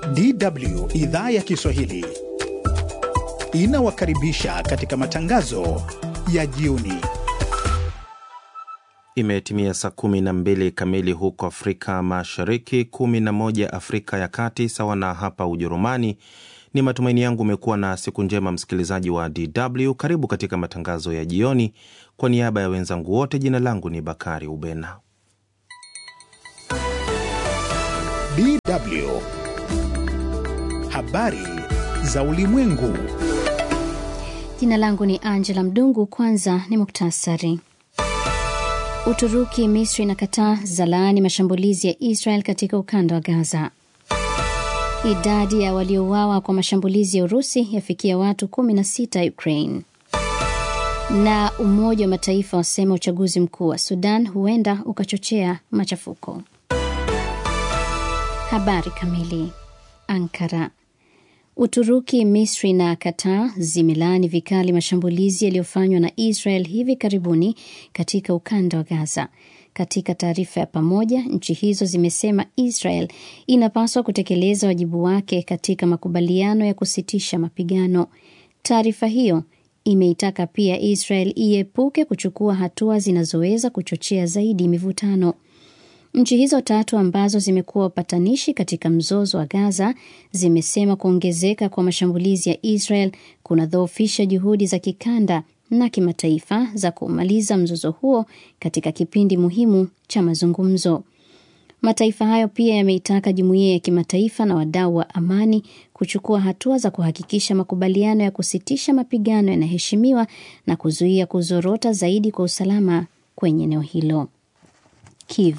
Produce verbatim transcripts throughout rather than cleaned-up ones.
D W idhaa ya Kiswahili inawakaribisha katika matangazo ya jioni. Imetimia saa kumi na mbili kamili huko Afrika Mashariki, kumi na moja Afrika ya Kati, sawa na hapa Ujerumani. Ni matumaini yangu umekuwa na siku njema, msikilizaji wa D W. Karibu katika matangazo ya jioni. Kwa niaba ya wenzangu wote, jina langu ni Bakari Ubena. D W Habari za ulimwengu. Jina langu ni Angela Mdungu. Kwanza ni muktasari. Uturuki, Misri na Qatar zalaani mashambulizi ya Israel katika ukanda wa Gaza. Idadi ya waliouawa kwa mashambulizi ya Urusi yafikia watu kumi na sita Ukraine. Na Umoja wa Mataifa wasema uchaguzi mkuu wa Sudan huenda ukachochea machafuko. Habari kamili. Ankara. Uturuki, Misri na Qatar zimelaani vikali mashambulizi yaliyofanywa na Israel hivi karibuni katika ukanda wa Gaza. Katika taarifa ya pamoja, nchi hizo zimesema Israel inapaswa kutekeleza wajibu wake katika makubaliano ya kusitisha mapigano. Taarifa hiyo imeitaka pia Israel iepuke kuchukua hatua zinazoweza kuchochea zaidi mivutano. Nchi hizo tatu ambazo zimekuwa wapatanishi katika mzozo wa Gaza zimesema kuongezeka kwa mashambulizi ya Israel kunadhoofisha juhudi za kikanda na kimataifa za kumaliza mzozo huo katika kipindi muhimu cha mazungumzo. Mataifa hayo pia yameitaka jumuiya ya kimataifa na wadau wa amani kuchukua hatua za kuhakikisha makubaliano ya kusitisha mapigano yanaheshimiwa na kuzuia kuzorota zaidi kwa usalama kwenye eneo hilo. Kiev.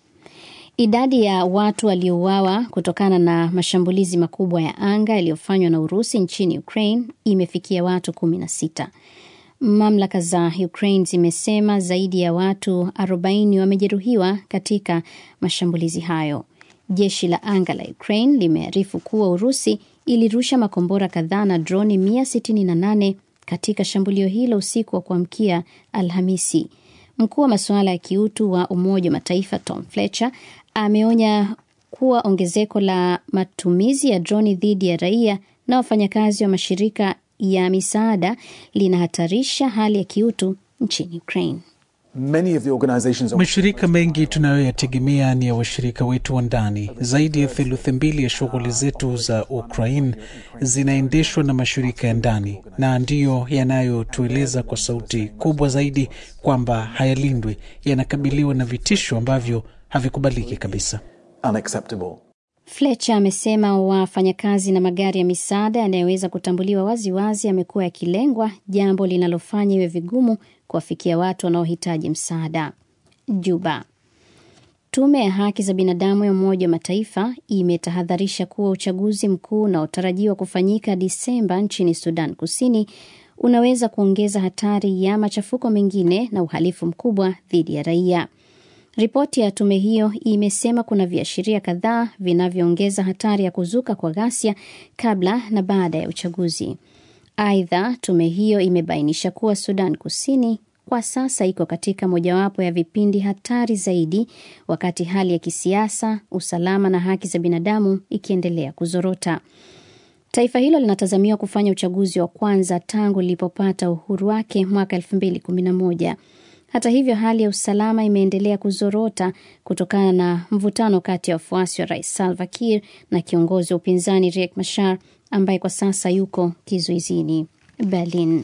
Idadi ya watu waliouawa kutokana na mashambulizi makubwa ya anga yaliyofanywa na Urusi nchini Ukraine imefikia watu kumi na sita. Mamlaka za Ukraine zimesema zaidi ya watu arobaini wamejeruhiwa katika mashambulizi hayo. Jeshi la anga la Ukraine limearifu kuwa Urusi ilirusha makombora kadhaa na droni mia sitini na nane katika shambulio hilo usiku wa kuamkia Alhamisi. Mkuu wa masuala ya kiutu wa Umoja wa Mataifa Tom Fletcher ameonya kuwa ongezeko la matumizi ya droni dhidi ya raia na wafanyakazi wa mashirika ya misaada linahatarisha hali ya kiutu nchini Ukraine. Mashirika mengi tunayoyategemea ni ya washirika wetu wa ndani. Zaidi ya theluthi mbili ya shughuli zetu za Ukraine zinaendeshwa na mashirika ya ndani, na ndiyo yanayotueleza kwa sauti kubwa zaidi kwamba hayalindwi, yanakabiliwa na vitisho ambavyo havikubaliki kabisa. Unacceptable. Fletcher amesema wafanyakazi na magari ya misaada yanayoweza kutambuliwa waziwazi yamekuwa yakilengwa, jambo linalofanya iwe vigumu kuwafikia watu wanaohitaji msaada. Juba. Tume ya haki za binadamu ya Umoja wa Mataifa imetahadharisha kuwa uchaguzi mkuu unaotarajiwa kufanyika Disemba nchini Sudan Kusini unaweza kuongeza hatari ya machafuko mengine na uhalifu mkubwa dhidi ya raia. Ripoti ya tume hiyo imesema kuna viashiria kadhaa vinavyoongeza hatari ya kuzuka kwa ghasia kabla na baada ya uchaguzi. Aidha, tume hiyo imebainisha kuwa Sudan Kusini kwa sasa iko katika mojawapo ya vipindi hatari zaidi, wakati hali ya kisiasa, usalama na haki za binadamu ikiendelea kuzorota. Taifa hilo linatazamiwa kufanya uchaguzi wa kwanza tangu lilipopata uhuru wake mwaka elfu mbili kumi na moja. Hata hivyo, hali ya usalama imeendelea kuzorota kutokana na mvutano kati ya wafuasi wa Rais Salva Kiir na kiongozi wa upinzani Riek Machar ambaye kwa sasa yuko kizuizini Berlin.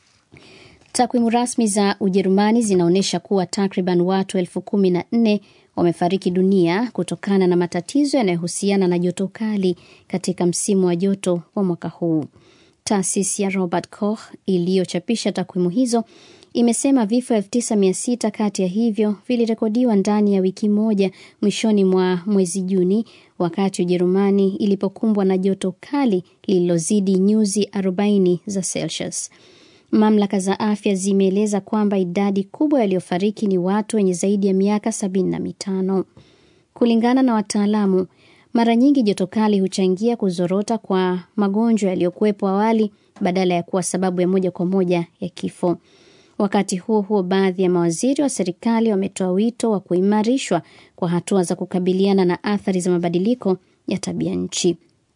Takwimu rasmi za Ujerumani zinaonyesha kuwa takriban watu elfu kumi na nne wamefariki dunia kutokana na matatizo yanayohusiana na joto kali katika msimu wa joto wa mwaka huu. Taasisi ya Robert Koch iliyochapisha takwimu hizo imesema vifo elfu tisa mia sita kati ya hivyo vilirekodiwa ndani ya wiki moja mwishoni mwa mwezi Juni, wakati Ujerumani ilipokumbwa na joto kali lililozidi nyuzi arobaini za Celsius. Mamlaka za afya zimeeleza kwamba idadi kubwa waliofariki ni watu wenye zaidi ya miaka sabini na mitano. Kulingana na wataalamu, mara nyingi joto kali huchangia kuzorota kwa magonjwa yaliyokuwepo awali badala ya kuwa sababu ya moja kwa moja ya kifo. Wakati huo huo, baadhi ya mawaziri wa serikali wametoa wito wa kuimarishwa kwa hatua za kukabiliana na athari za mabadiliko ya tabia nchi.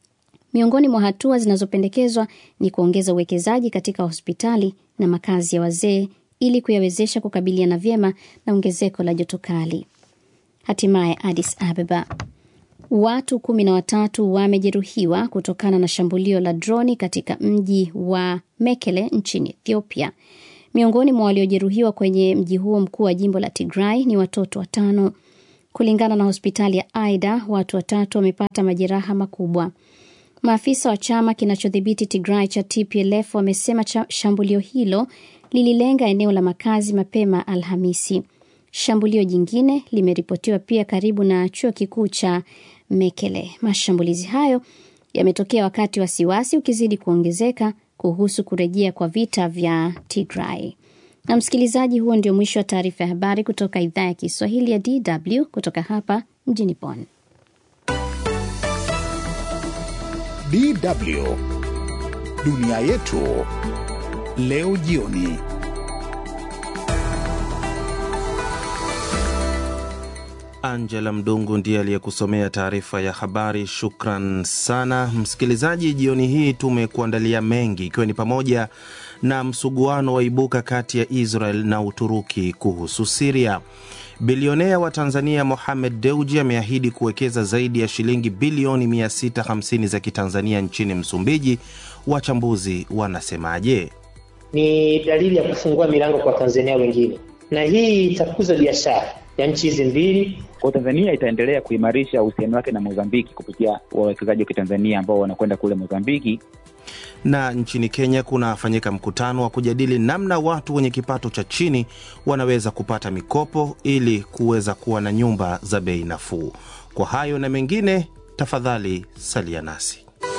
Miongoni mwa hatua zinazopendekezwa ni kuongeza uwekezaji katika hospitali na makazi ya wazee ili kuyawezesha kukabiliana vyema na ongezeko la joto kali. Hatimaye Addis Ababa. Watu kumi na watatu wamejeruhiwa kutokana na shambulio la droni katika mji wa Mekele nchini Ethiopia. Miongoni mwa waliojeruhiwa kwenye mji huo mkuu wa jimbo la Tigray ni watoto watano. Kulingana na hospitali ya Aida, watu watatu wamepata majeraha makubwa. Maafisa wa chama kinachodhibiti Tigray cha T P L F wamesema shambulio hilo lililenga eneo la makazi mapema Alhamisi. Shambulio jingine limeripotiwa pia karibu na chuo kikuu cha Mekele. Mashambulizi hayo yametokea wakati wasiwasi ukizidi kuongezeka kuhusu kurejea kwa vita vya Tigray. Na msikilizaji, huo ndio mwisho wa taarifa ya habari kutoka idhaa ya Kiswahili ya D W kutoka hapa mjini Bonn. D W Dunia Yetu leo jioni. Angela Mdungu ndiye aliyekusomea taarifa ya habari. Shukran sana msikilizaji. Jioni hii tumekuandalia mengi, ikiwa ni pamoja na msuguano waibuka kati ya Israel na Uturuki kuhusu Syria. Bilionea wa Tanzania Mohamed Dewji ameahidi kuwekeza zaidi ya shilingi bilioni mia sita hamsini za kitanzania nchini Msumbiji. Wachambuzi wanasemaje? Ni dalili ya kufungua milango kwa Tanzania wengine, na hii itakuza biashara ya nchi hizi mbili. Kwa Tanzania itaendelea kuimarisha uhusiano wake na Mozambiki kupitia wawekezaji wa Kitanzania ambao wanakwenda kule Mozambiki. Na nchini Kenya kuna fanyika mkutano wa kujadili namna watu wenye kipato cha chini wanaweza kupata mikopo ili kuweza kuwa na nyumba za bei nafuu. Kwa hayo na mengine, tafadhali salia nasi.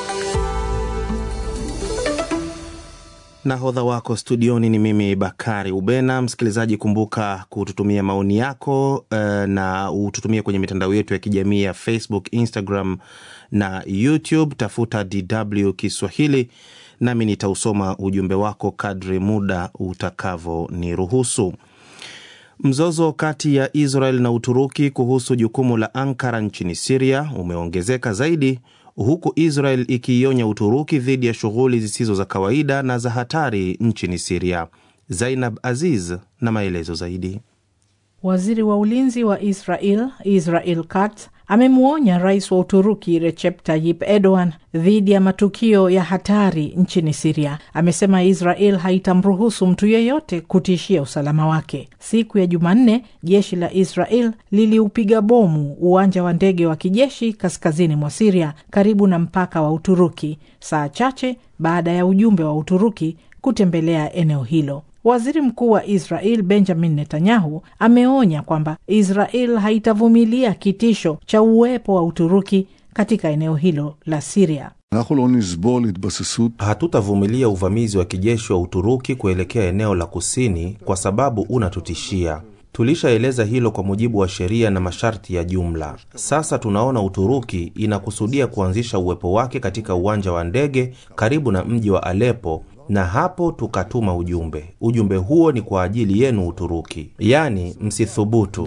Nahodha wako studioni ni mimi Bakari Ubena. Msikilizaji, kumbuka kututumia maoni yako uh, na ututumie kwenye mitandao yetu ya kijamii ya Facebook, Instagram na YouTube. Tafuta D W Kiswahili, nami nitausoma ujumbe wako kadri muda utakavo ni ruhusu. Mzozo kati ya Israel na Uturuki kuhusu jukumu la Ankara nchini Syria umeongezeka zaidi, huku Israel ikionya Uturuki dhidi ya shughuli zisizo za kawaida na za hatari nchini Syria. Zainab Aziz na maelezo zaidi. Waziri wa ulinzi wa Israel, Israel Katz, amemuonya rais wa Uturuki Recep Tayyip Erdogan dhidi ya matukio ya hatari nchini Syria. Amesema Israel haitamruhusu mtu yeyote kutishia usalama wake. Siku ya Jumanne, jeshi la Israel liliupiga bomu uwanja wa ndege wa kijeshi kaskazini mwa Syria karibu na mpaka wa Uturuki, saa chache baada ya ujumbe wa Uturuki kutembelea eneo hilo. Waziri Mkuu wa Israel Benjamin Netanyahu ameonya kwamba Israel haitavumilia kitisho cha uwepo wa Uturuki katika eneo hilo la Syria. Hatutavumilia uvamizi wa kijeshi wa Uturuki kuelekea eneo la kusini kwa sababu unatutishia. Tulishaeleza hilo kwa mujibu wa sheria na masharti ya jumla. Sasa tunaona Uturuki inakusudia kuanzisha uwepo wake katika uwanja wa ndege karibu na mji wa Aleppo, na hapo tukatuma ujumbe. Ujumbe huo ni kwa ajili yenu Uturuki, yani msithubutu.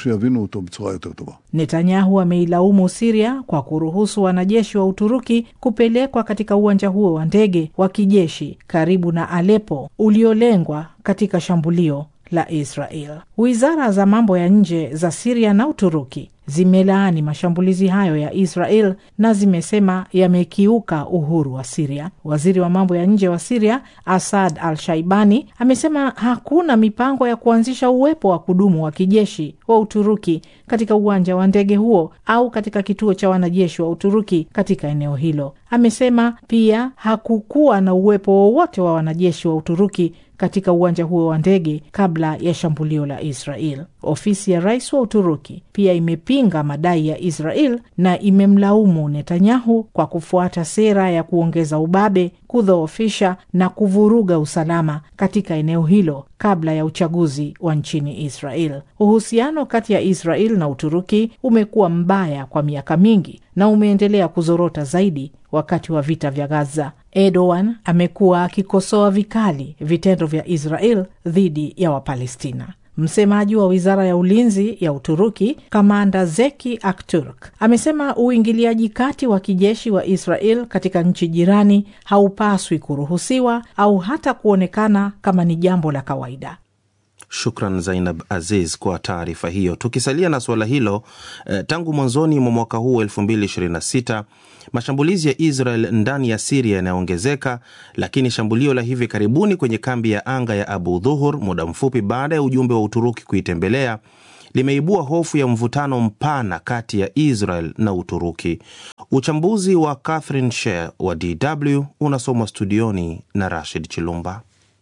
Netanyahu ameilaumu Syria kwa kuruhusu wanajeshi wa Uturuki kupelekwa katika uwanja huo wa ndege wa kijeshi karibu na Aleppo uliolengwa katika shambulio la Israel. Wizara za mambo ya nje za Syria na Uturuki zimelaani mashambulizi hayo ya Israel na zimesema yamekiuka uhuru wa Syria. Waziri wa mambo ya nje wa Syria, Asad al-Shaibani, amesema hakuna mipango ya kuanzisha uwepo wa kudumu wa kijeshi wa Uturuki katika uwanja wa ndege huo au katika kituo cha wanajeshi wa Uturuki katika eneo hilo. Amesema pia hakukuwa na uwepo wowote wa wanajeshi wa Uturuki katika uwanja huo wa ndege kabla ya shambulio la Israel. Ofisi ya rais wa Uturuki pia imepinga madai ya Israel na imemlaumu Netanyahu kwa kufuata sera ya kuongeza ubabe, kudhoofisha na kuvuruga usalama katika eneo hilo kabla ya uchaguzi wa nchini Israel. Uhusiano kati ya Israel na Uturuki umekuwa mbaya kwa miaka mingi na umeendelea kuzorota zaidi wakati wa vita vya Gaza. Erdogan amekuwa akikosoa vikali vitendo vya Israel dhidi ya Wapalestina. Msemaji wa wizara ya ulinzi ya Uturuki, Kamanda Zeki Akturk, amesema uingiliaji kati wa kijeshi wa Israel katika nchi jirani haupaswi kuruhusiwa au hata kuonekana kama ni jambo la kawaida. Shukran Zainab Aziz kwa taarifa hiyo. Tukisalia na suala hilo, eh, tangu mwanzoni mwa mwaka huu elfu mbili ishirini na sita mashambulizi ya Israel ndani ya Syria yanaongezeka, lakini shambulio la hivi karibuni kwenye kambi ya anga ya Abu Dhuhur muda mfupi baada ya ujumbe wa Uturuki kuitembelea limeibua hofu ya mvutano mpana kati ya Israel na Uturuki. Uchambuzi wa Catherine Sher wa D W unasomwa studioni na Rashid Chilumba.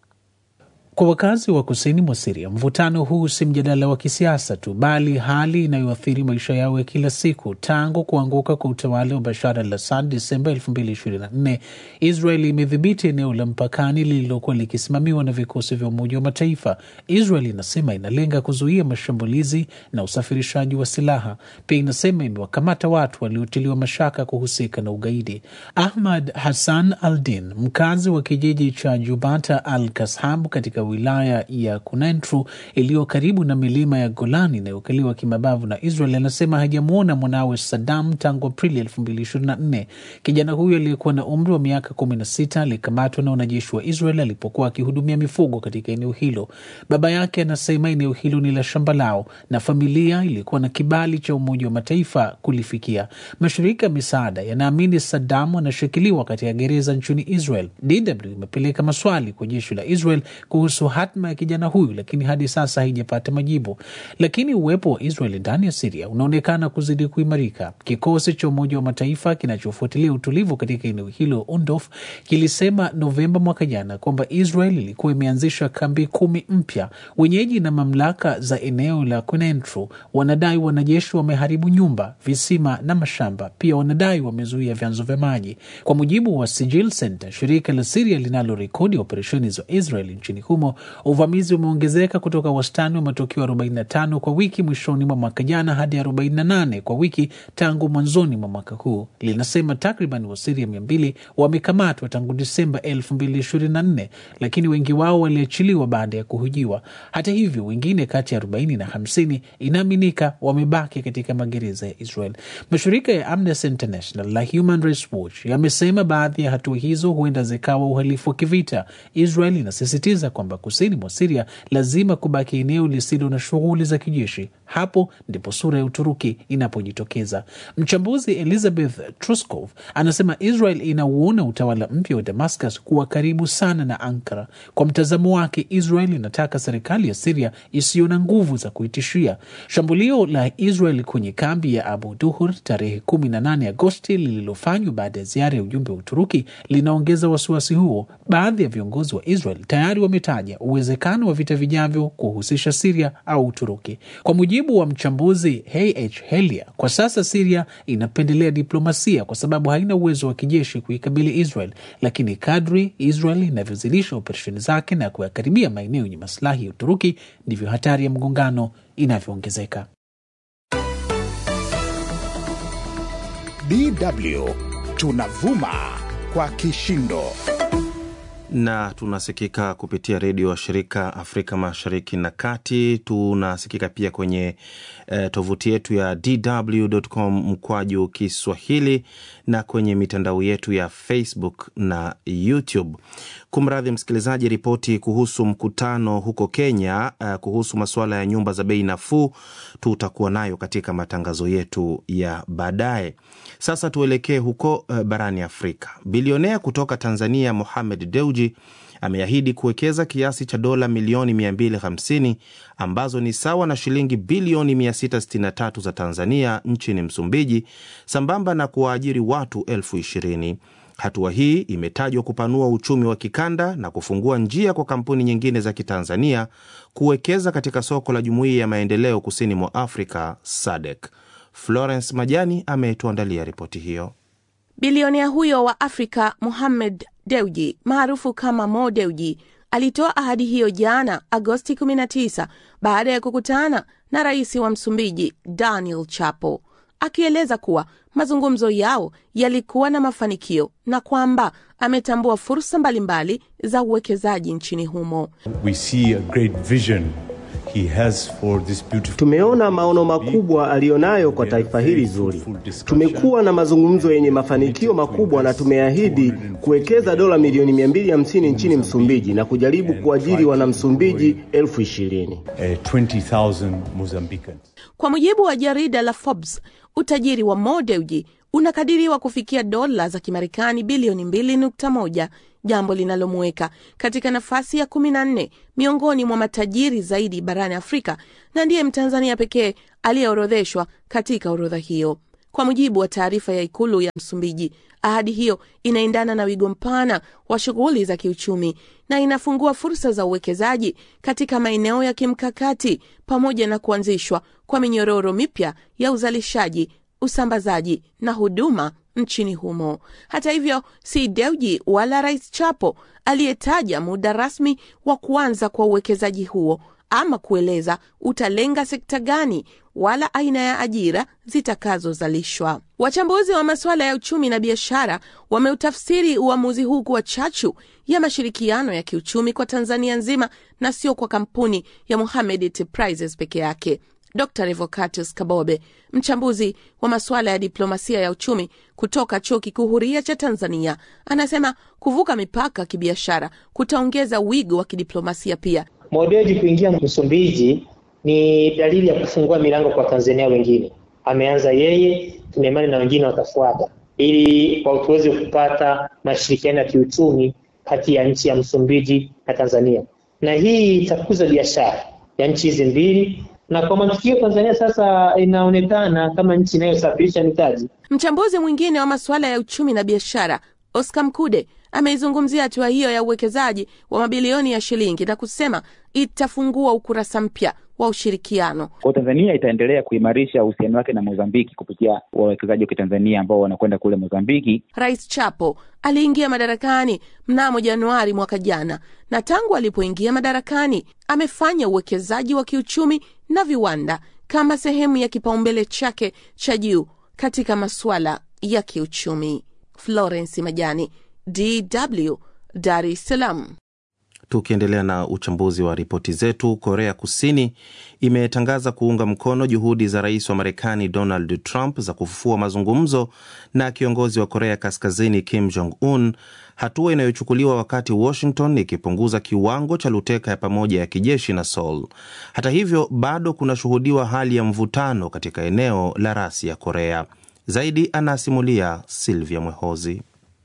Kwa wakazi wa kusini mwa Syria, mvutano huu si mjadala wa kisiasa tu, bali hali inayoathiri maisha yao ya kila siku. Tangu kuanguka kwa utawala wa Bashar al-Assad Desemba elfu mbili ishirini na nne, Israel imedhibiti eneo la mpakani lililokuwa likisimamiwa na vikosi vya Umoja wa Mataifa. Israel inasema inalenga kuzuia mashambulizi na usafirishaji wa silaha. Pia inasema imewakamata watu waliotiliwa mashaka kuhusika na ugaidi. Ahmad Hassan Al-Din, mkazi wa kijiji cha Jubata al-Kashab katika wilaya ya Kunentru iliyo karibu na milima ya Golani inayokaliwa kimabavu na Israel, anasema hajamuona mwanawe Saddam tangu Aprili elfu mbili ishirini na nne. Kijana huyo aliyekuwa na umri wa miaka kumi na sita alikamatwa na wanajeshi wa Israel alipokuwa akihudumia mifugo katika eneo hilo. Baba yake anasema eneo hilo ni la shamba lao na familia ilikuwa na kibali cha Umoja wa Mataifa kulifikia. Mashirika misaada yanaamini Saddam anashikiliwa katika gereza nchini Israel. D W imepeleka maswali kwa jeshi la Israel kuhusu hatma ya kijana huyu, lakini hadi sasa haijapata majibu. Lakini uwepo wa Israel ndani ya Syria unaonekana kuzidi kuimarika. Kikosi cha Umoja wa Mataifa kinachofuatilia utulivu katika eneo hilo, UNDOF, kilisema Novemba mwaka jana kwamba Israel ilikuwa imeanzisha kambi kumi mpya. Wenyeji na mamlaka za eneo la Kunentru wanadai wanajeshi wameharibu nyumba, visima na mashamba. Pia wanadai wamezuia vyanzo vya maji. Kwa mujibu wa Sigil Center, shirika la Syria linalorekodi operesheni za Israel nchini humo, uvamizi umeongezeka kutoka wastani wa matukio arobaini na tano kwa wiki mwishoni mwa mwaka jana hadi arobaini na nane kwa wiki tangu mwanzoni mwa mwaka huu. Linasema takriban wa Syria mia mbili wamekamatwa tangu Disemba elfu mbili ishirini na nne, lakini wengi wao waliachiliwa baada ya kuhojiwa. Hata hivyo, wengine kati ya arobaini na hamsini inaaminika wamebaki katika magereza ya Israel. Mashirika ya Amnesty International na Human Rights Watch yamesema baadhi ya hatua hizo huenda zikawa uhalifu wa kivita. Israel inasisitiza kwamba kusini mwa Syria lazima kubaki eneo lisilo na shughuli za kijeshi. Hapo ndipo sura ya Uturuki inapojitokeza. Mchambuzi Elizabeth Truskov anasema Israel inauona utawala mpya wa Damascus kuwa karibu sana na Ankara. Kwa mtazamo wake, Israel inataka serikali ya Syria isiyo na nguvu za kuitishia. Shambulio la Israel kwenye kambi ya Abu Dhuhur tarehe kumi na nane Agosti lililofanywa baada ya ziara ya ujumbe wa Uturuki linaongeza wasiwasi huo. Baadhi ya viongozi wa Israel tayari wametaja uwezekano wa vita vijavyo kuhusisha Syria au Uturuki. Kwa mujibu wa mchambuzi H H Helia, kwa sasa Syria inapendelea diplomasia kwa sababu haina uwezo wa kijeshi kuikabili Israel, lakini kadri Israel inavyozidisha operesheni zake na kuyakaribia maeneo yenye maslahi ya Uturuki, ndivyo hatari ya mgongano inavyoongezeka. D W tunavuma kwa kishindo na tunasikika kupitia redio wa shirika Afrika Mashariki na Kati. Tunasikika pia kwenye eh, tovuti yetu ya d w dot com mkwaju Kiswahili na kwenye mitandao yetu ya Facebook na YouTube. Kumradhi msikilizaji, ripoti kuhusu mkutano huko Kenya uh, kuhusu masuala ya nyumba za bei nafuu tutakuwa nayo katika matangazo yetu ya baadaye. Sasa tuelekee huko uh, barani Afrika. Bilionea kutoka Tanzania Mohamed Dewji ameahidi kuwekeza kiasi cha dola milioni mia mbili hamsini ambazo ni sawa na shilingi bilioni mia sita sitini na tatu za Tanzania nchini Msumbiji, sambamba na kuwaajiri watu elfu ishirini. Hatua hii imetajwa kupanua uchumi wa kikanda na kufungua njia kwa kampuni nyingine za Kitanzania kuwekeza katika soko la Jumuiya ya Maendeleo Kusini mwa Afrika S A D C. Florence Majani ametuandalia ripoti hiyo. Bilionea huyo wa Afrika Mohamed Dewji, maarufu kama Mo Dewji, alitoa ahadi hiyo jana Agosti kumi na tisa baada ya kukutana na rais wa Msumbiji Daniel Chapo, akieleza kuwa mazungumzo yao yalikuwa na mafanikio na kwamba ametambua fursa mbalimbali za uwekezaji nchini humo. We see a great vision he has for this beautiful. Tumeona maono makubwa alionayo kwa taifa hili zuri. Tumekuwa na mazungumzo yenye mafanikio makubwa na tumeahidi kuwekeza dola milioni mia mbili hamsini nchini Msumbiji na kujaribu kuajiri wana Msumbiji elfu ishirini. twenty thousand Mozambicans. Kwa mujibu wa jarida la Forbes, utajiri wa Mo Dewji unakadiriwa kufikia dola za Kimarekani bilioni mbili nukta moja, jambo linalomweka katika nafasi ya kumi na nne miongoni mwa matajiri zaidi barani Afrika, na ndiye Mtanzania pekee aliyeorodheshwa katika orodha hiyo. Kwa mujibu wa taarifa ya Ikulu ya Msumbiji, ahadi hiyo inaendana na wigo mpana wa shughuli za kiuchumi na inafungua fursa za uwekezaji katika maeneo ya kimkakati pamoja na kuanzishwa kwa minyororo mipya ya uzalishaji, usambazaji na huduma nchini humo. Hata hivyo, si Dewji wala Rais Chapo aliyetaja muda rasmi wa kuanza kwa uwekezaji huo ama kueleza utalenga sekta gani wala aina ya ajira zitakazozalishwa. Wachambuzi wa masuala ya uchumi na biashara wameutafsiri uamuzi huu kuwa chachu ya mashirikiano ya kiuchumi kwa Tanzania nzima na sio kwa kampuni ya Mohamed Enterprises peke yake. Doctor Revocatus Kabobe, mchambuzi wa masuala ya diplomasia ya uchumi kutoka Chuo Kikuu Huria cha Tanzania, anasema kuvuka mipaka kibiashara kutaongeza wigo wa kidiplomasia pia. Mo Dewji kuingia Msumbiji ni dalili ya kufungua milango kwa Tanzania wengine. Ameanza yeye, tunaimani na wengine watafuata, ili kwa tuweze kupata mashirikiano ya kiuchumi kati ya nchi ya Msumbiji na Tanzania. Na hii itakuza biashara ya nchi hizi mbili, na kwa mantikio Tanzania sasa inaonekana kama nchi inayosafirisha mitaji. Mchambuzi mwingine wa masuala ya uchumi na biashara, Oscar Mkude, ameizungumzia hatua hiyo ya uwekezaji wa mabilioni ya shilingi na kusema itafungua ukurasa mpya wa ushirikiano. Kwa Tanzania itaendelea kuimarisha uhusiano wake na Mozambiki kupitia wawekezaji wa Tanzania ambao wanakwenda kule Mozambiki. Rais Chapo aliingia madarakani mnamo Januari mwaka jana, na tangu alipoingia madarakani amefanya uwekezaji wa kiuchumi na viwanda kama sehemu ya kipaumbele chake cha juu katika masuala ya kiuchumi. Florence Majani, D W, Dar es Salaam. Tukiendelea na uchambuzi wa ripoti zetu, Korea Kusini imetangaza kuunga mkono juhudi za rais wa Marekani Donald Trump za kufufua mazungumzo na kiongozi wa Korea Kaskazini Kim Jong-un, hatua inayochukuliwa wakati Washington ikipunguza kiwango cha luteka ya pamoja ya kijeshi na Seoul. Hata hivyo, bado kunashuhudiwa hali ya mvutano katika eneo la rasi ya Korea. Zaidi anasimulia Sylvia Mwehozi.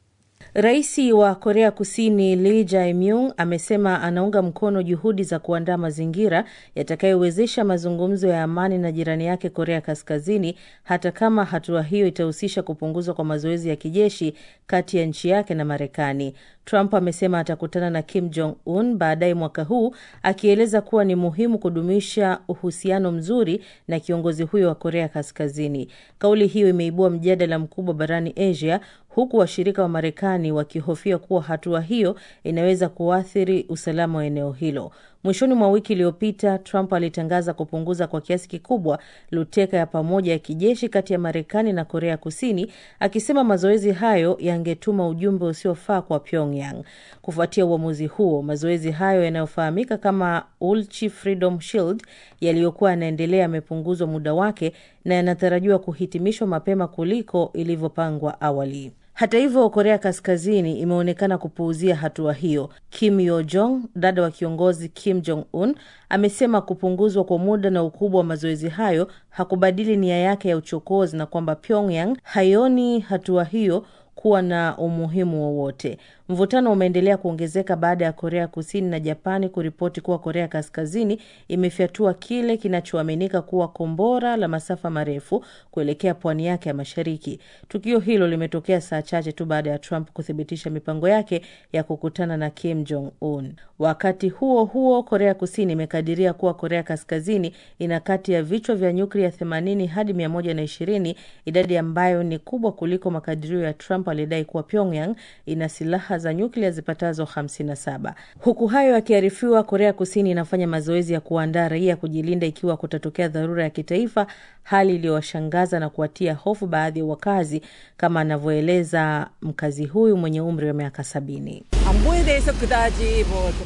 Raisi wa Korea Kusini Lee Jae-myung amesema anaunga mkono juhudi za kuandaa mazingira yatakayowezesha mazungumzo ya amani na jirani yake Korea Kaskazini, hata kama hatua hiyo itahusisha kupunguzwa kwa mazoezi ya kijeshi kati ya nchi yake na Marekani. Trump amesema atakutana na Kim Jong-un baadaye mwaka huu, akieleza kuwa ni muhimu kudumisha uhusiano mzuri na kiongozi huyo wa Korea Kaskazini. Kauli hiyo imeibua mjadala mkubwa barani Asia, huku washirika wa Marekani wakihofia kuwa hatua hiyo inaweza kuathiri usalama wa eneo hilo. Mwishoni mwa wiki iliyopita, Trump alitangaza kupunguza kwa kiasi kikubwa luteka ya pamoja ya kijeshi kati ya Marekani na Korea Kusini, akisema mazoezi hayo yangetuma ujumbe usiofaa kwa Pyongyang. Kufuatia uamuzi huo, mazoezi hayo yanayofahamika kama Ulchi Freedom Shield yaliyokuwa yanaendelea yamepunguzwa muda wake na yanatarajiwa kuhitimishwa mapema kuliko ilivyopangwa awali. Hata hivyo, Korea Kaskazini imeonekana kupuuzia hatua hiyo. Kim Yo-jong, dada wa kiongozi Kim Jong-un, amesema kupunguzwa kwa muda na ukubwa wa mazoezi hayo hakubadili nia yake ya uchokozi na kwamba Pyongyang haioni hatua hiyo kuwa na umuhimu wowote. Mvutano umeendelea kuongezeka baada ya Korea Kusini na Japani kuripoti kuwa Korea Kaskazini imefyatua kile kinachoaminika kuwa kombora la masafa marefu kuelekea pwani yake ya mashariki. Tukio hilo limetokea saa chache tu baada ya Trump kuthibitisha mipango yake ya kukutana na Kim Jong-un. Wakati huo huo, Korea Kusini imekadiria kuwa Korea Kaskazini ina kati ya vichwa vya nyuklia themanini hadi mia moja na ishirini, idadi ambayo ni kubwa kuliko makadirio ya Trump alidai kuwa Pyongyang ina silaha za nyuklia zipatazo hamsini na saba. Huku hayo yakiarifiwa, Korea Kusini inafanya mazoezi ya kuandaa raia kujilinda ikiwa kutatokea dharura ya kitaifa, hali iliyowashangaza na kuwatia hofu baadhi ya wakazi, kama anavyoeleza mkazi huyu mwenye umri wa miaka sabini.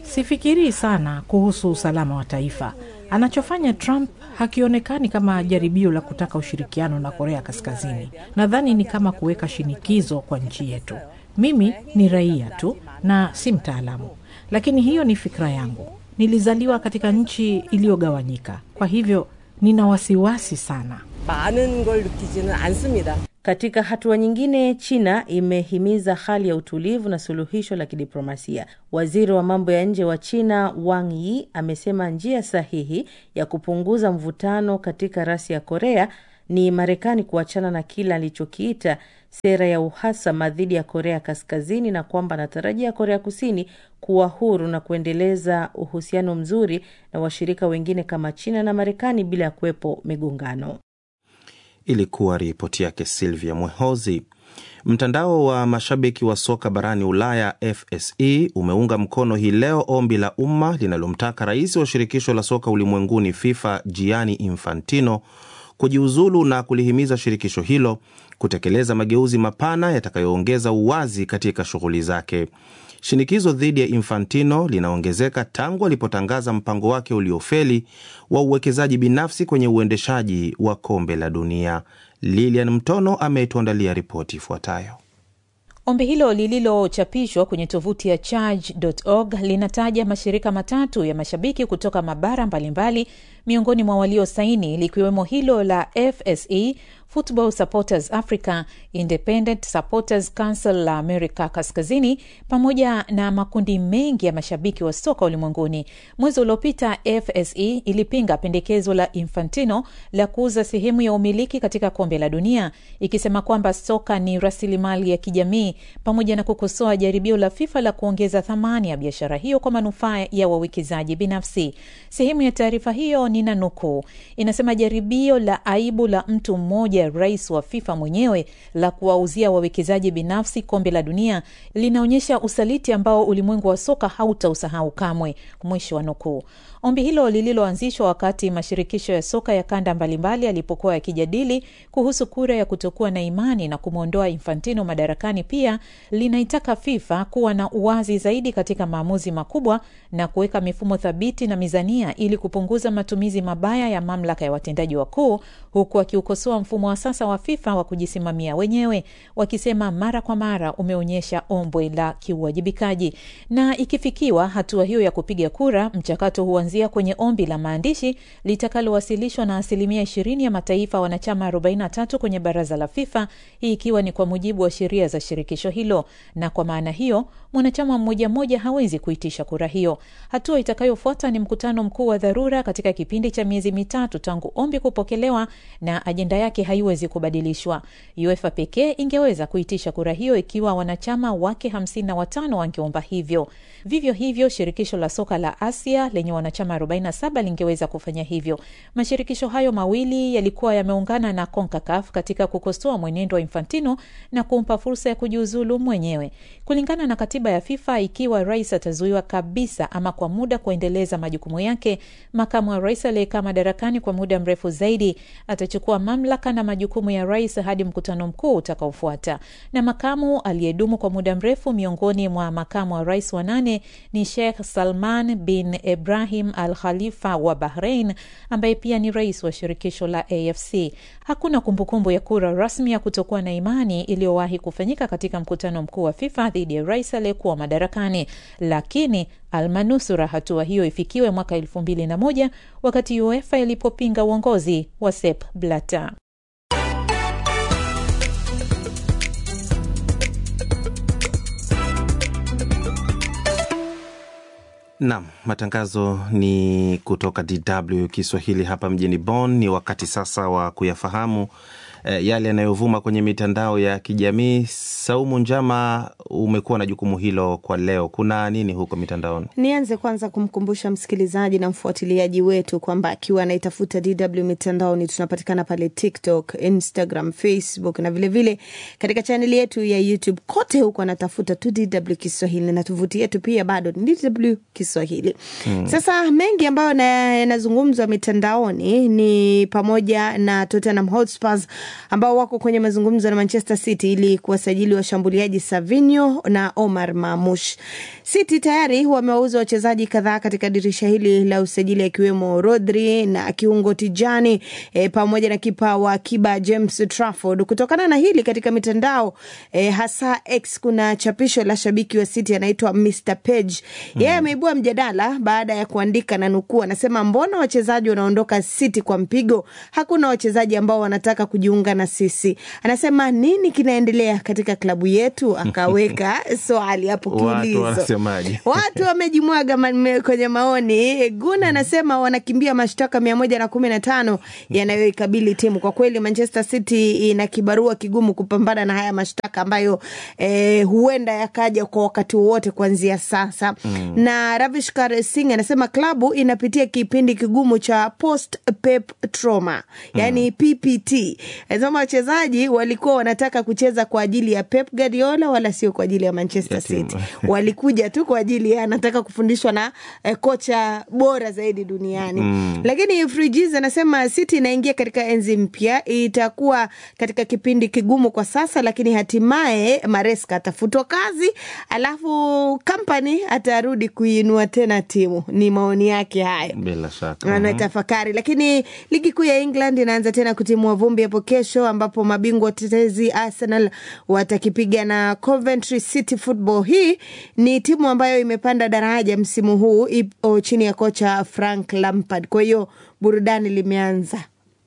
Sifikiri sana kuhusu usalama wa taifa. Anachofanya Trump hakionekani kama jaribio la kutaka ushirikiano na Korea Kaskazini. Nadhani ni kama kuweka shinikizo kwa nchi yetu. Mimi ni raia tu na si mtaalamu, lakini hiyo ni fikra yangu. Nilizaliwa katika nchi iliyogawanyika, kwa hivyo nina wasiwasi sana. Katika hatua nyingine, China imehimiza hali ya utulivu na suluhisho la kidiplomasia. Waziri wa mambo ya nje wa China Wang Yi amesema njia sahihi ya kupunguza mvutano katika rasi ya Korea ni Marekani kuachana na kila alichokiita sera ya uhasama dhidi ya Korea Kaskazini, na kwamba anatarajia Korea Kusini kuwa huru na kuendeleza uhusiano mzuri na washirika wengine kama China na Marekani bila ya kuwepo migongano. Ilikuwa ripoti yake Silvia Mwehozi. Mtandao wa mashabiki wa soka barani Ulaya F S E umeunga mkono hii leo ombi la umma linalomtaka rais wa shirikisho la soka ulimwenguni FIFA Gianni Infantino kujiuzulu na kulihimiza shirikisho hilo kutekeleza mageuzi mapana yatakayoongeza uwazi katika shughuli zake. Shinikizo dhidi ya Infantino linaongezeka tangu alipotangaza mpango wake uliofeli wa uwekezaji binafsi kwenye uendeshaji wa kombe la dunia. Lilian Mtono ametuandalia ripoti ifuatayo. Ombi hilo lililochapishwa kwenye tovuti ya charge dot org linataja mashirika matatu ya mashabiki kutoka mabara mbalimbali, miongoni mwa walio saini likiwemo hilo la F S E, Football Supporters Africa, Independent Supporters Council la Amerika Kaskazini, pamoja na makundi mengi ya mashabiki wa soka ulimwenguni. Mwezi uliopita F S E ilipinga pendekezo la Infantino la kuuza sehemu ya umiliki katika kombe la dunia, ikisema kwamba soka ni rasilimali ya kijamii, pamoja na kukosoa jaribio la FIFA la kuongeza thamani ya biashara hiyo kwa manufaa ya wawekezaji binafsi. Sehemu ya taarifa hiyo ni nanukuu, inasema jaribio la aibu la mtu mmoja, rais wa FIFA mwenyewe, la kuwauzia wawekezaji binafsi kombe la dunia linaonyesha usaliti ambao ulimwengu wa soka hautausahau kamwe, mwisho wa nukuu. Ombi hilo lililoanzishwa wakati mashirikisho ya soka ya kanda mbalimbali yalipokuwa yakijadili kuhusu kura ya kutokuwa na imani na kumwondoa Infantino madarakani, pia linaitaka FIFA kuwa na uwazi zaidi katika maamuzi makubwa na kuweka mifumo thabiti na mizania ili kupunguza matumizi mabaya ya mamlaka ya watendaji wakuu, huku akiukosoa mfumo wa sasa wa FIFA wa kujisimamia wenyewe, wakisema mara kwa mara umeonyesha ombwe la kiuwajibikaji. Na ikifikiwa hatua hiyo ya kupiga kura, mchakato huanzia kwenye ombi la maandishi litakalowasilishwa na asilimia ishirini ya mataifa wanachama arobaini na tatu kwenye baraza la FIFA, hii ikiwa ni kwa mujibu wa sheria za shirikisho hilo, na kwa maana hiyo mwanachama mmoja mmoja hawezi kuitisha kura hiyo. Hatua itakayofuata ni mkutano mkuu wa dharura katika kipindi cha miezi mitatu tangu ombi kupokelewa, na ajenda yake haiwezi kubadilishwa. UEFA pekee ingeweza kuitisha kura hiyo ikiwa wanachama wake hamsini na watano wangeomba hivyo. Vivyo hivyo shirikisho la soka la Asia lenye wanachama arobaini na saba lingeweza kufanya hivyo. Mashirikisho hayo mawili yalikuwa yameungana na CONCACAF katika kukosoa mwenendo wa Infantino na kumpa fursa ya kujiuzulu mwenyewe. Kulingana na katiba ya FIFA, ikiwa rais atazuiwa kabisa ama kwa muda kuendeleza majukumu yake, makamu wa rais aliyekaa madarakani kwa muda mrefu zaidi atachukua mamlaka na majukumu ya rais hadi mkutano mkuu utakaofuata. Na makamu aliyedumu kwa muda mrefu miongoni mwa makamu wa rais wa nane ni Sheikh Salman bin Ibrahim Al Khalifa wa Bahrain, ambaye pia ni rais wa shirikisho la A F C. Hakuna kumbukumbu ya kura rasmi ya kutokuwa na imani iliyowahi kufanyika katika mkutano mkuu wa FIFA dhidi ya rais aliyekuwa madarakani, lakini almanusura hatua hiyo ifikiwe mwaka elfu mbili na moja wakati UEFA ilipopinga uongozi wa Sepp Blatter. Naam, matangazo ni kutoka D W Kiswahili hapa mjini Bonn. Ni wakati sasa wa kuyafahamu e, yale yanayovuma kwenye mitandao ya kijamii. Saumu Njama, umekuwa na jukumu hilo kwa leo. Kuna nini huko mitandaoni? Nianze kwanza kumkumbusha msikilizaji na mfuatiliaji wetu kwamba akiwa anaitafuta D W mitandaoni, tunapatikana pale TikTok, Instagram, Facebook na vile vile katika chaneli yetu ya YouTube. Kote huko anatafuta tu D W Kiswahili, na tovuti yetu pia bado ni D W Kiswahili. Hmm. Sasa mengi ambayo yanazungumzwa mitandaoni ni pamoja na Tottenham Hotspur ambao wako kwenye mazungumzo na Manchester City ili kuwasajili washambuliaji Savinho na Omar Mamush. City tayari wamewauza wachezaji kadhaa katika dirisha hili la usajili, akiwemo Rodri na kiungo Tijani e, pamoja na kipa wa akiba James Trafford. Kutokana na hili katika mitandao e, hasa X, kuna chapisho la shabiki wa City anaitwa mister Page. Mm. Yeye ameibua mjadala baada ya kuandika na nukuu, anasema mbona wachezaji wanaondoka City kwa mpigo? Hakuna wachezaji ambao wanataka kujiunga na sisi. Anasema nini kinaendelea katika klabu yetu? Akaweka swali hapo kiulizo. Watu wanasemaje? Watu wamejimwaga kwenye maoni. Guna anasema wanakimbia mashtaka mia moja na kumi na tano yanayoikabili timu. Kwa kweli Manchester City ina kibarua kigumu kupambana na haya mashtaka ambayo eh, huenda yakaja kwa wakati wote kuanzia sasa. Mm. Na Ravishkar Singh anasema klabu inapitia kipindi kigumu cha post Pep trauma, yani mm. P P T. Anasema wachezaji walikuwa wanataka kucheza kwa ajili ya Pep Guardiola wala sio kwa ajili ya Manchester City. Walikuja tu kwa ajili ya anataka kufundishwa na eh, kocha bora zaidi duniani. Mm. Lakini Frigiz anasema City inaingia katika enzi mpya, itakuwa katika kipindi kigumu kwa sasa, lakini hatimaye Maresca atafutwa kazi, alafu company atarudi kuinua tena timu. Ni maoni yake haya. Bila shaka. Anatafakari. Lakini ligi kuu ya England inaanza tena kutimua vumbi hapo kesho, ambapo mabingwa tetezi Arsenal watakipiga na Coventry City Football. Hii ni timu ambayo imepanda daraja msimu huu, ipo chini ya kocha Frank Lampard. Kwa hiyo burudani limeanza.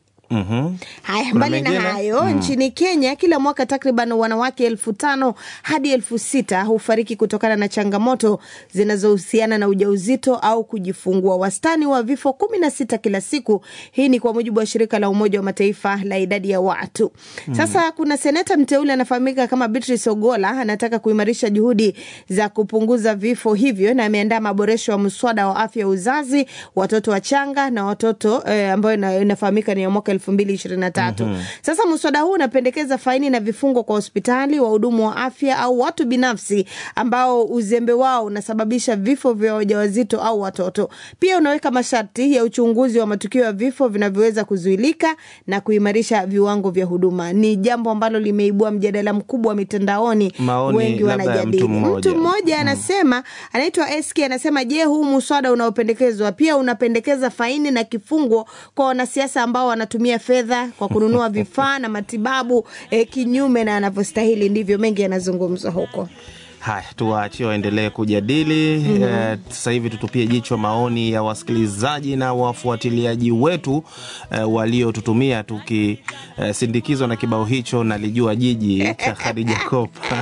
Mhm. Haya, mbali na hayo, mm. nchini Kenya kila mwaka takriban wanawake elfu tano hadi elfu sita hufariki kutokana na changamoto zinazohusiana na ujauzito au kujifungua. Wastani wa vifo kumi na sita kila siku. Hii ni kwa mujibu wa shirika la Umoja wa Mataifa la idadi ya watu. Mm. Sasa kuna seneta mteule anafahamika kama Beatrice Ogola, anataka kuimarisha juhudi za kupunguza vifo hivyo, na ameandaa maboresho wa mswada wa afya uzazi, watoto wachanga na watoto eh, ambayo inafahamika ni ya mwaka elfu mbili ishirini na tatu. Mm-hmm. Sasa mswada huu unapendekeza faini na vifungo kwa hospitali, wahudumu wa afya au watu binafsi ambao uzembe wao unasababisha vifo vya wajawazito au watoto. Pia unaweka masharti ya uchunguzi wa matukio ya vifo vinavyoweza kuzuilika na kuimarisha viwango vya huduma. Ni jambo ambalo limeibua mjadala mkubwa mitandaoni. Maoni, wengi wanajadili. Mtu mmoja mm. anasema, anaitwa S K, anasema je, huu mswada unaopendekezwa pia unapendekeza faini na kifungo kwa wanasiasa ambao wanatumia fedha kwa kununua vifaa na matibabu eh, kinyume na anavyostahili? Ndivyo mengi yanazungumzwa huko. Haya, tuwaachie waendelee kujadili. Mm-hmm. Eh, sasa hivi tutupie jicho maoni ya wasikilizaji na wafuatiliaji wetu eh, waliotutumia tukisindikizwa eh, na kibao hicho nalijua jiji cha Khadija Kopa.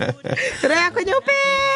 Roya kunyupe.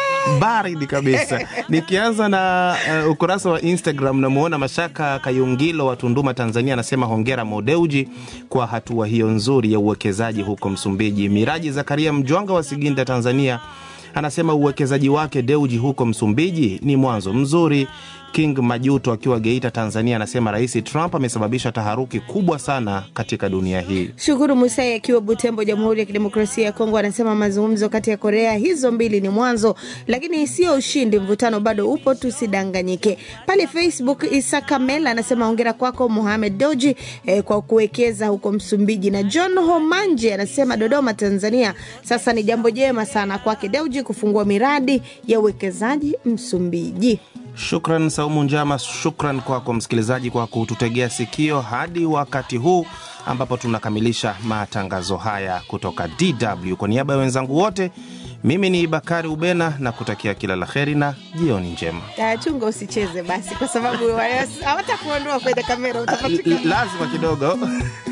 Baridi kabisa. Nikianza na uh, ukurasa wa Instagram, namuona Mashaka Kayungilo wa Tunduma, Tanzania, anasema hongera Mo Dewji kwa hatua hiyo nzuri ya uwekezaji huko Msumbiji. Miraji Zakaria Mjwanga wa Siginda, Tanzania, anasema uwekezaji wake Dewji huko Msumbiji ni mwanzo mzuri. King Majuto akiwa Geita, Tanzania, anasema Rais Trump amesababisha taharuki kubwa sana katika dunia hii. Shukuru Musai akiwa Butembo, Jamhuri ya Kidemokrasia ya Kongo, anasema mazungumzo kati ya Korea hizo mbili ni mwanzo, lakini sio ushindi, mvutano bado upo, tusidanganyike. Pale Facebook Isa Kamel anasema hongera kwako Mohamed Dewji eh, kwa kuwekeza huko Msumbiji. Na John Homanje anasema Dodoma, Tanzania, sasa ni jambo jema sana kwake Dewji kufungua miradi ya uwekezaji Msumbiji. Shukran Saumu Njama, shukran kwako kwa msikilizaji kwa kututegea sikio hadi wakati huu ambapo tunakamilisha matangazo haya kutoka D W. Kwa niaba ya wenzangu wote, mimi ni Bakari Ubena na kutakia kila la kheri na jioni njema. Ah, chunga usicheze basi kwa sababu hawatakuondoa kwenye kamera, utapatikana. Lazima kidogo.